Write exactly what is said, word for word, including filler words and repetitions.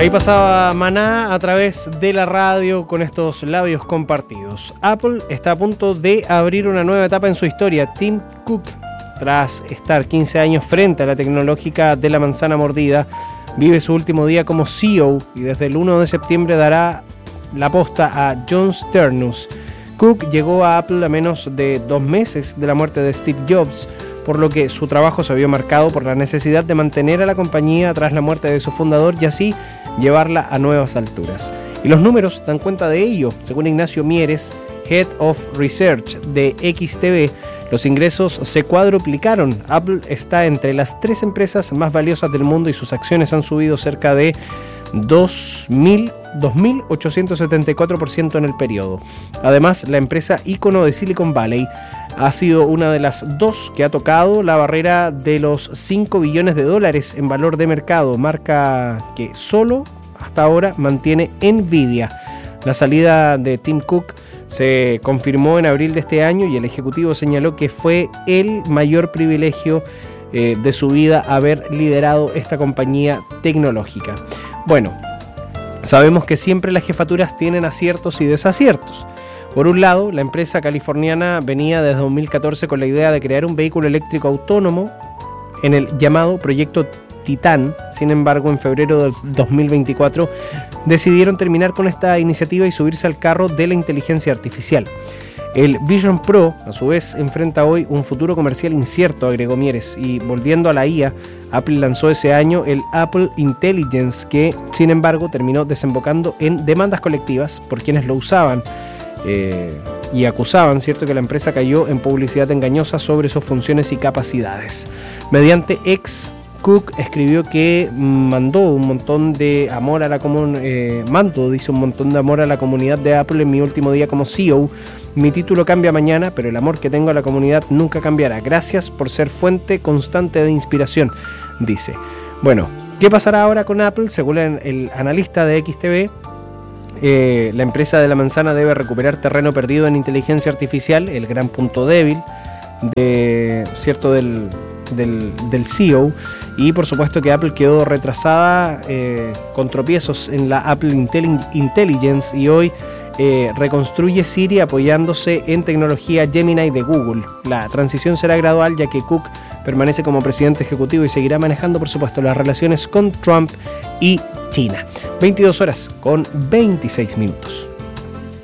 Ahí pasaba Maná a través de la radio con estos labios compartidos. Apple está a punto de abrir una nueva etapa en su historia. Tim Cook, tras estar quince años frente a la tecnológica de la manzana mordida, vive su último día como C E O y desde el primero de septiembre dará la posta a John Sternus. Cook llegó a Apple a menos de dos meses de la muerte de Steve Jobs, por lo que su trabajo se vio marcado por la necesidad de mantener a la compañía tras la muerte de su fundador y así llevarla a nuevas alturas. Y los números dan cuenta de ello. Según Ignacio Mieres, Head of Research de X T V, los ingresos se cuadruplicaron. Apple está entre las tres empresas más valiosas del mundo y sus acciones han subido cerca de dos mil ochocientos setenta y cuatro por ciento en el periodo. Además, la empresa ícono de Silicon Valley ha sido una de las dos que ha tocado la barrera de los cinco billones de dólares en valor de mercado, marca que solo hasta ahora mantiene Nvidia. La salida de Tim Cook se confirmó en abril de este año y el ejecutivo señaló que fue el mayor privilegio eh, de su vida haber liderado esta compañía tecnológica. Bueno, sabemos que siempre las jefaturas tienen aciertos y desaciertos. Por un lado, la empresa californiana venía desde dos mil catorce con la idea de crear un vehículo eléctrico autónomo en el llamado Proyecto Titán. Sin embargo, en febrero del dos mil veinticuatro decidieron terminar con esta iniciativa y subirse al carro de la inteligencia artificial. El Vision Pro, a su vez, enfrenta hoy un futuro comercial incierto, agregó Mieres, y volviendo a la I A, Apple lanzó ese año el Apple Intelligence, que, sin embargo, terminó desembocando en demandas colectivas por quienes lo usaban eh, y acusaban, cierto, que la empresa cayó en publicidad engañosa sobre sus funciones y capacidades. Mediante X, Cook escribió que mandó un montón de amor a la comunidad, eh, mando, dice, un montón de amor a la comunidad de Apple en mi último día como C E O. Mi título cambia mañana, pero el amor que tengo a la comunidad nunca cambiará. Gracias por ser fuente constante de inspiración, dice. Bueno, ¿qué pasará ahora con Apple? Según el, el analista de X T V, eh, la empresa de la manzana debe recuperar terreno perdido en inteligencia artificial, el gran punto débil de, cierto, del... Del, del C E O, y por supuesto que Apple quedó retrasada eh, con tropiezos en la Apple Intelli- Intelligence y hoy eh, reconstruye Siri apoyándose en tecnología Gemini de Google. La transición será gradual ya que Cook permanece como presidente ejecutivo y seguirá manejando por supuesto las relaciones con Trump y China. veintidós horas con veintiséis minutos.